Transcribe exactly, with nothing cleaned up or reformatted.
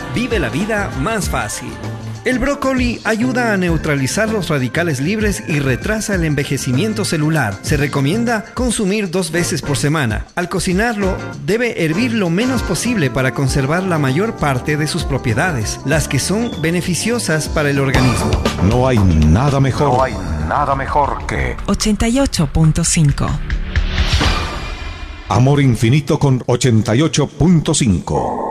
Vive la vida más fácil. El brócoli ayuda a neutralizar los radicales libres y retrasa el envejecimiento celular. Se recomienda consumir dos veces por semana. Al cocinarlo, debe hervir lo menos posible para conservar la mayor parte de sus propiedades, las que son beneficiosas para el organismo. No hay nada mejor. No hay nada mejor que ochenta y ocho punto cinco. Amor infinito con ochenta y ocho punto cinco.